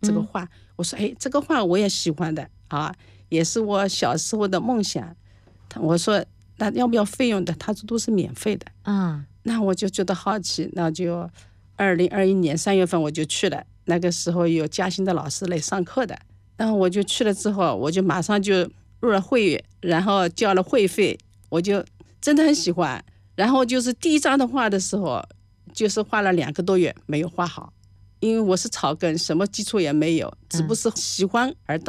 这个画，我说这个画我也喜欢的啊，也是我小时候的梦想。我说那要不要费用的？他说都是免费的。那我就觉得好奇，那就2021年3月份我就去了。那个时候有嘉兴的老师来上课的，然后我就去了之后，我就马上就入了会员，然后交了会费，我就真的很喜欢。然后就是第一张的画的时候，就是画了2个多月没有画好，因为我是草根，什么基础也没有，只不过是喜欢而